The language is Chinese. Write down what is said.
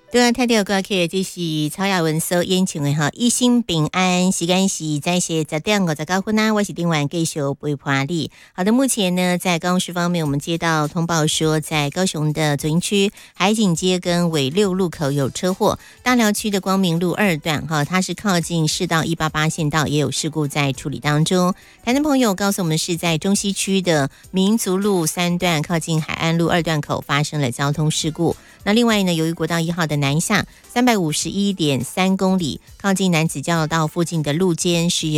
对啊，听到歌曲这是曹雅文所演唱的哈，一心平安。时间是在10点59分啊，我是丁婉继续陪伴你。好的，目前呢，在高雄方面，我们接到通报说，在高雄的左营区海景街跟纬六路口有车祸，大寮区的光明路2段哈，它是靠近市道188线道，也有事故在处理当中。台南朋友告诉我们，是在中西区的民族路3段靠近海岸路2段口发生了交通事故。那另外呢，由于国道1号的南下351.3公里，靠近南子交流道附近的路肩是